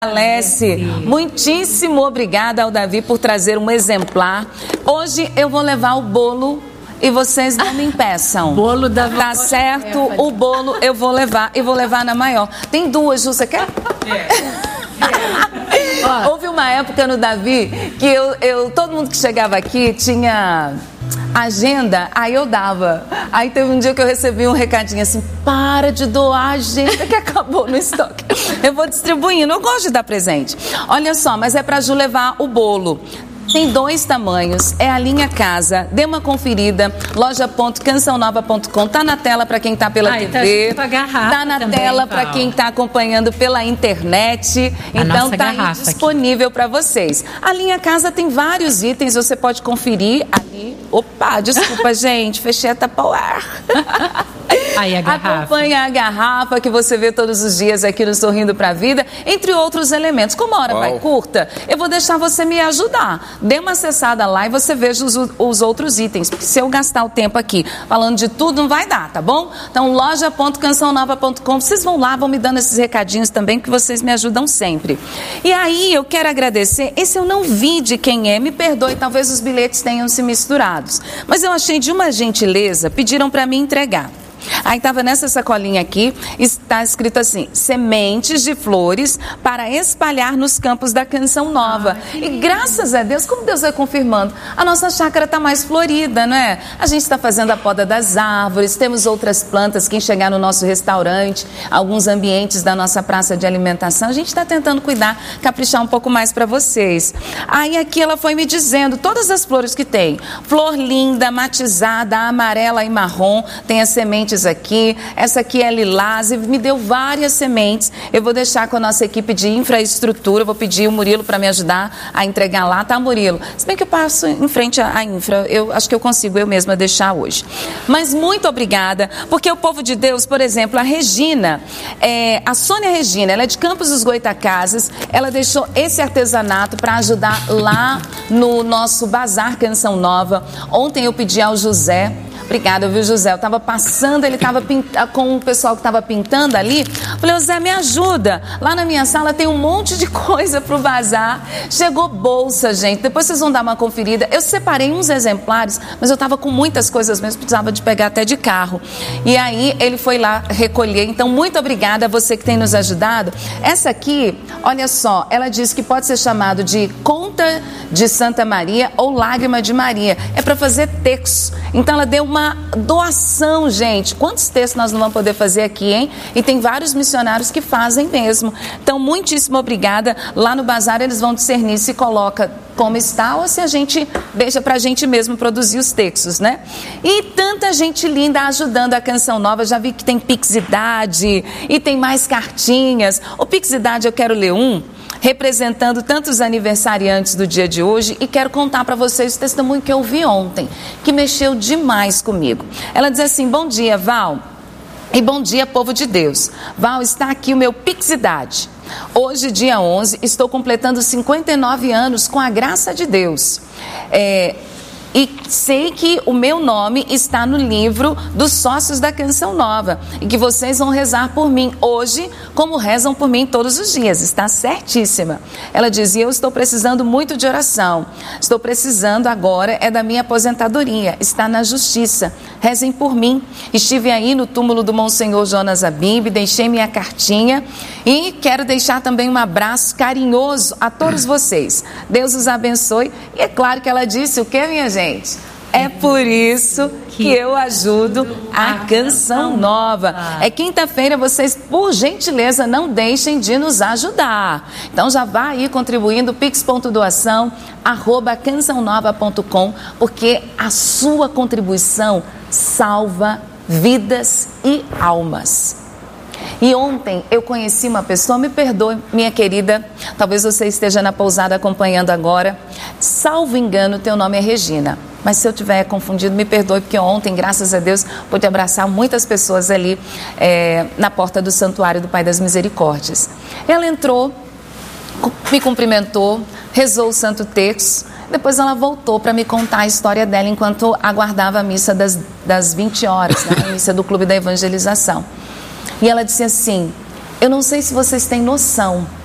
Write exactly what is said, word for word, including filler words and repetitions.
Alesse, muitíssimo obrigada ao Davi por trazer um exemplar. Hoje eu vou levar o bolo e vocês não me impeçam. Bolo da Tá certo? O bolo eu vou levar e vou levar na maior. Tem duas, Ju, você quer? É. Houve uma época no Davi que eu, eu, todo mundo que chegava aqui tinha agenda, aí eu dava. Aí teve um dia que eu recebi um recadinho assim: para de doar a agenda que acabou no estoque. Eu vou distribuindo, eu gosto de dar presente. Olha só, mas é pra Ju levar o bolo. Tem dois tamanhos, é a linha casa. Dê uma conferida, loja ponto canção nova ponto com. Tá na tela para quem tá pela Ai, T V. Tá, tá na também, tela para quem tá acompanhando pela internet. A então tá aí garrafa disponível para vocês. A linha casa tem vários itens, você pode conferir ali. Opa, desculpa, gente, fechei a Tupperware. Aí a garrafa. Acompanha a garrafa que você vê todos os dias aqui no Sorrindo pra Vida, entre outros elementos. Como a hora Uau. vai curta, eu vou deixar você me ajudar. Dê uma acessada lá e você veja os, os outros itens. Porque se eu gastar o tempo aqui falando de tudo, não vai dar, tá bom? Então, loja ponto canção nova ponto com. Vocês vão lá, vão me dando esses recadinhos também, que vocês me ajudam sempre. E aí, eu quero agradecer. Esse eu não vi de quem é, me perdoe, talvez os bilhetes tenham se misturados. Mas eu achei de uma gentileza, pediram para mim entregar. Aí estava nessa sacolinha aqui, está escrito assim: sementes de flores para espalhar nos campos da Canção Nova. Ah, e graças a Deus, como Deus vai confirmando, a nossa chácara está mais florida, não é? A gente está fazendo a poda das árvores, temos outras plantas. Quem chegar no nosso restaurante, alguns ambientes da nossa praça de alimentação, a gente está tentando cuidar, caprichar um pouco mais para vocês. Aí aqui ela foi me dizendo todas as flores que tem: flor linda, matizada, amarela e marrom, tem as sementes aqui, essa aqui é lilás, e me deu várias sementes. Eu vou deixar com a nossa equipe de infraestrutura, vou pedir o Murilo para me ajudar a entregar lá, tá, Murilo? Se bem que eu passo em frente à infra, eu acho que eu consigo eu mesma deixar hoje. Mas muito obrigada, porque o povo de Deus, por exemplo, a Regina, é, a Sônia Regina, ela é de Campos dos Goitacazes, ela deixou esse artesanato para ajudar lá no nosso Bazar Canção Nova. Ontem eu pedi ao José. Obrigada, viu, José? Eu estava passando, ele estava com o pessoal que estava pintando ali. Falei: José, me ajuda. Lá na minha sala tem um monte de coisa para o bazar. Chegou bolsa, gente. Depois vocês vão dar uma conferida. Eu separei uns exemplares, mas eu estava com muitas coisas mesmo, precisava de pegar até de carro. E aí ele foi lá recolher. Então, muito obrigada a você que tem nos ajudado. Essa aqui, olha só, ela diz que pode ser chamado de Conta de Santa Maria ou Lágrima de Maria. É para fazer textos. Então, ela deu uma doação, gente. Quantos textos nós não vamos poder fazer aqui, hein? E tem vários missionários que fazem mesmo. Então, muitíssimo obrigada. Lá no bazar eles vão discernir se coloca como está ou se a gente deixa pra gente mesmo produzir os textos, né? E tanta gente linda ajudando a Canção Nova. Já vi que tem Pixidade e tem mais cartinhas. O Pixidade eu quero ler um, representando tantos aniversariantes do dia de hoje, e quero contar para vocês o testemunho que eu ouvi ontem, que mexeu demais comigo. Ela diz assim: bom dia, Val, e bom dia, povo de Deus. Val, está aqui o meu Pixidade. Hoje, dia onze, estou completando cinquenta e nove anos com a graça de Deus. É... E sei que o meu nome está no livro dos sócios da Canção Nova e que vocês vão rezar por mim hoje, como rezam por mim todos os dias. Está certíssima. Ela dizia: eu estou precisando muito de oração. Estou precisando agora é da minha aposentadoria. Está na justiça. Rezem por mim. Estive aí no túmulo do Monsenhor Jonas Abib, deixei minha cartinha e quero deixar também um abraço carinhoso a todos vocês. Deus os abençoe. E é claro que ela disse o que, minha gente? É por isso que eu ajudo a Canção Nova. É quinta-feira, vocês, por gentileza, não deixem de nos ajudar. Então já vai aí contribuindo, pix ponto doação arroba canção nova ponto com, porque a sua contribuição salva vidas e almas. E ontem eu conheci uma pessoa, me perdoe, minha querida, talvez você esteja na pousada acompanhando agora. Salvo engano, teu nome é Regina. Mas se eu tiver confundido, me perdoe, porque ontem, graças a Deus, pude abraçar muitas pessoas ali é, na porta do Santuário do Pai das Misericórdias. Ela entrou, me cumprimentou, rezou o Santo Terço. Depois ela voltou para me contar a história dela enquanto aguardava a missa das, das vinte horas, né, a missa do Clube da Evangelização. E ela disse assim: eu não sei se vocês têm noção,